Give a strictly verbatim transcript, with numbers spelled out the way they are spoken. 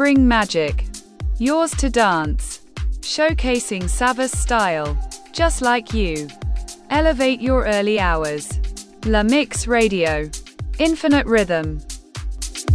Bring magic. Yours to dance. Showcasing Savas style. Just like you. Elevate your early hours. La Mix Radio. Infinite rhythm.